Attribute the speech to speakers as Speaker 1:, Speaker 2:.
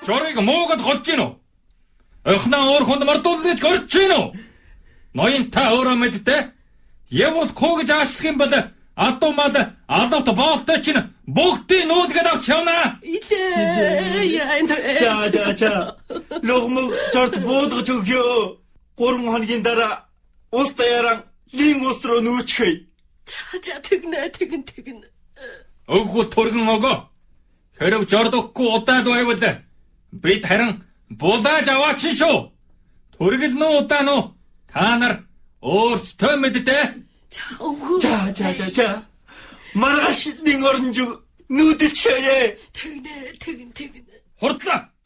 Speaker 1: Жорыг муугад голж гин үү? Охноо өөр хүнд мартуулж горч гин үү? Ноён та өөрөө мэдтээ. Явуул коо гэж аашлах юм бол адуу мал алавт боолтой чинь бүгдийг нүүлгээд авч явна.
Speaker 2: За. Логмог чарт буудгаж өгөө. 3 хоногийн дараа ус даяараа лин ус руу нүүчхэй.
Speaker 3: За тэгнэ.
Speaker 1: Өгөө төргөн өгөө. Хэрэг жордохгүй удаад байвал бид харин булааж аваач шүү. Төргөл нүү удаа нүү та нар өөрсдөө мэддээ.
Speaker 2: За. Маргааш лин оронж нүүдэлчээ.
Speaker 3: Тэгнэ.
Speaker 1: Хурдлаа.